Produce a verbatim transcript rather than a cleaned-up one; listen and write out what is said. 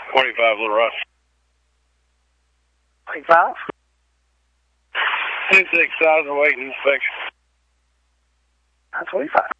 twenty-five Little Rock. twenty-five? twenty-six thousand waiting inspection. twenty-five.